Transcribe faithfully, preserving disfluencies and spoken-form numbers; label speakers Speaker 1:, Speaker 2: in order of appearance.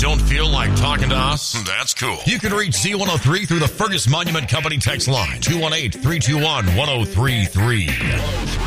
Speaker 1: Don't feel like talking to us? That's cool. You can reach Z one oh three through the Fergus Monument Company text line, two one eight, three two one, one oh three three.